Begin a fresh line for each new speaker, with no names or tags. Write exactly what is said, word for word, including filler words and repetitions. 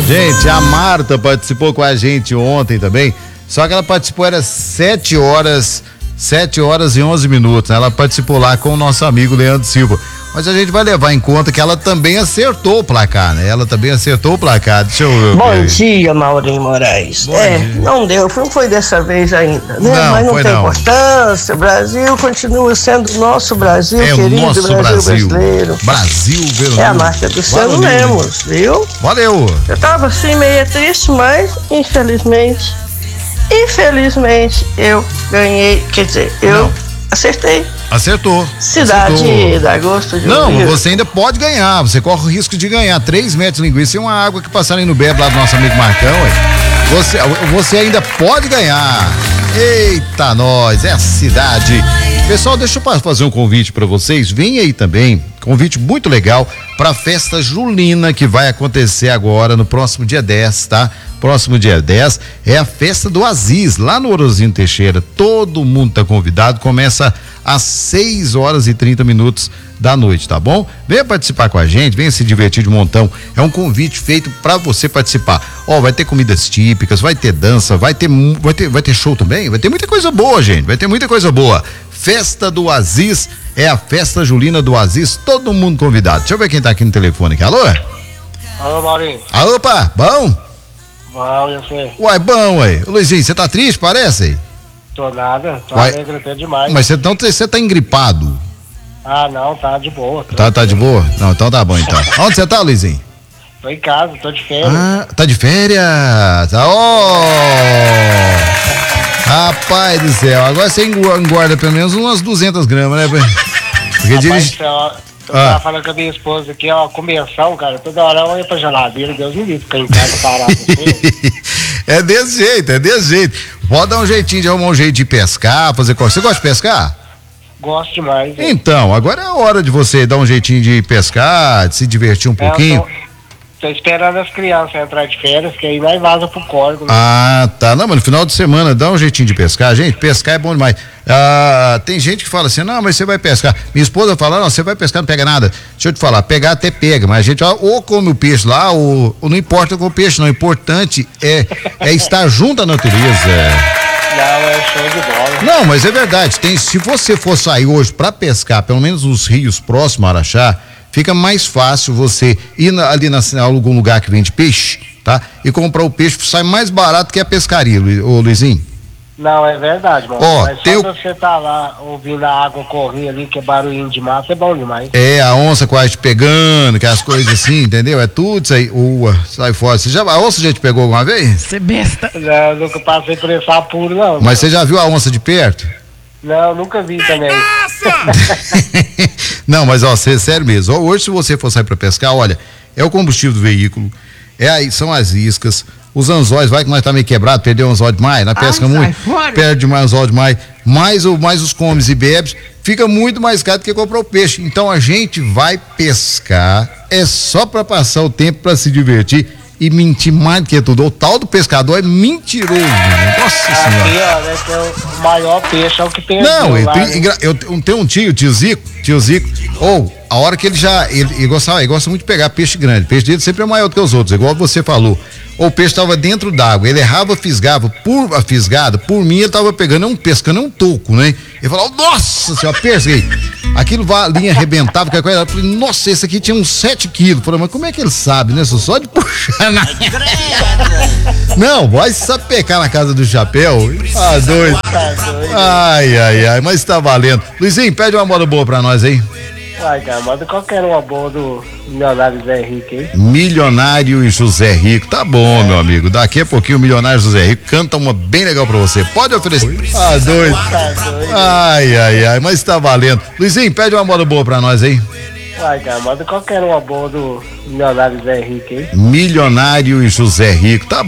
Gente, a Marta participou com a gente ontem também, só que ela participou, era sete horas, sete horas e onze minutos, né? Ela participou lá com o nosso amigo Leandro Silva. Mas a gente vai levar em conta que ela também acertou o placar, né? Ela também acertou o placar. Deixa eu ver.
Bom dia, Maurinho Moraes.
Bom
é,
dia.
não deu, não foi dessa vez ainda, né?
Não,
Mas não
foi
tem
não.
importância. O Brasil continua sendo o nosso Brasil,
É o
querido
nosso
Brasil,
Brasil.
brasileiro.
Brasil, Brasil.
É a marca do Celo Lemos, viu?
Valeu.
Eu tava assim meio triste, mas infelizmente, infelizmente eu ganhei, quer dizer, eu
Não.
acertei.
Acertou.
Cidade
Acertou.
da Gosto de
Não,
Ouvir.
você ainda pode ganhar, você corre o risco de ganhar três metros de linguiça e uma água que passarem no bebe lá do nosso amigo Marcão, ué. Você, você ainda pode ganhar. Eita, nós, é a cidade. Pessoal, deixa eu fazer um convite para vocês, vem aí também, convite muito legal para a festa julina que vai acontecer agora no próximo dia dez, tá? Próximo dia dez é a festa do Aziz, lá no Orozinho Teixeira. Todo mundo tá convidado, começa às seis horas e trinta minutos da noite, tá bom? Venha participar com a gente, venha se divertir de montão. É um convite feito para você participar. Ó, vai ter comidas típicas, vai ter dança, vai ter, vai ter, vai ter show também, vai ter muita coisa boa, gente, vai ter muita coisa boa. Festa do Aziz, é a festa julina do Aziz, todo mundo convidado. Deixa eu ver quem tá aqui no telefone aqui. Alô?
Alô, Maurinho.
Alô, opa, bom?
Bom, eu sei.
Uai, bom, ué. Luizinho, você tá triste, parece?
Tô nada, tô
Uai,
alegre até demais.
Mas você, então você tá engripado.
Ah, não, tá de boa. Tô,
Tá, tá de boa? Não, então tá bom, então. Onde você tá, Luizinho?
tô em casa, tô de férias.
Ah, tá de férias? Tá, ó! Rapaz do céu, agora você engorda pelo menos umas duzentas gramas, né? Porque
Rapaz,
dirige...
ó, eu
Ah.
tava falando com a minha esposa aqui, ó, convenção, cara, toda hora eu ia pra geladeira, Deus me livre, ficar em casa parado assim.
É desse jeito, é desse jeito. Pode dar um jeitinho de arrumar um jeito de pescar, fazer coisa. Você gosta de pescar?
Gosto demais. hein?
Então, agora é a hora de você dar um jeitinho de pescar, de se divertir um
É, eu
pouquinho.
tô, tô esperando as crianças entrar de férias, que aí nós vaza pro córrego. Né?
Ah, tá. Não, mas no final de semana dá um jeitinho de pescar. Gente, pescar é bom demais. Ah, tem gente que fala assim, não, mas você vai pescar. Minha esposa fala, não, você vai pescar, não pega nada. Deixa eu te falar, pegar até pega, mas a gente ó, ou come o peixe lá, ou, ou não importa com o peixe, não. O importante é, é estar junto à natureza.
Não, é show de bola.
Não, mas é verdade. Tem, se você for sair hoje para pescar, pelo menos nos rios próximos a Araxá, fica mais fácil você ir na, ali na, em algum lugar que vende peixe, tá? E comprar o peixe, sai mais barato que a pescaria, Lu, ô Luizinho.
Não, é verdade, mano.
Ó,
Mas
tem
só
o-
você tá lá ouvindo a água correr ali, que é barulhinho de massa, é bom demais.
É, a onça quase te pegando, que as coisas assim, entendeu? É tudo isso aí. Ua, sai fora. Você já, a onça já te pegou alguma vez?
Você besta.
Não, eu nunca passei por esse apuro, não.
Mas você já viu a onça de perto?
Não, nunca vi também.
Não, mas ó, cê, sério mesmo. Ó, hoje, se você for sair para pescar, olha, é o combustível do veículo, é aí, são as iscas, os anzóis, vai que nós tá meio quebrado, perdeu um anzol demais, nós pesca
sai
muito,
fora.
perde demais anzol demais, mais, o, mais os comes e bebes, fica muito mais caro do que comprar o peixe. Então a gente vai pescar, é só para passar o tempo, para se divertir e mentir mais do que tudo. O tal do pescador é mentiroso, né? Nossa senhora.
Aqui, ó, né, que é o maior peixe, é o que tem
Não,
aqui
ele
lá,
tem,
né?
engra- eu, eu tenho um tio, tio Zico, tio Zico, ou a hora que ele já, ele, ele gostava, ele gosta muito de pegar peixe grande, o peixe dele sempre é maior do que os outros, igual você falou, ou o peixe estava dentro d'água, ele errava, fisgava, por a fisgada, por mim ele estava pegando, é um pescando, é um toco, né? Ele falava, nossa senhora, pesquei, aquilo va- a linha arrebentava, qualquer coisa, eu falei, nossa, esse aqui tinha uns sete quilos, eu falei, mas como é que ele sabe, né? Só, só de puxar na... Não, vai sapecar na casa do chapéu, ah, doido. Ai, ai, ai, mas tá valendo. Luizinho, pede uma moda boa pra nós aí.
Vai, cara, manda qualquer uma boa do milionário Zé Henrique aí.
Milionário e José Rico, tá bom, meu amigo. Daqui a pouquinho o Milionário José Rico canta uma bem legal pra você. Pode oferecer. Ah, doido.
Tá doido.
Ai, ai, ai, mas tá valendo. Luizinho, pede uma moda boa pra nós aí.
Vai, cara, manda qualquer uma boa do milionário Zé Henrique aí.
Milionário e José Rico, tá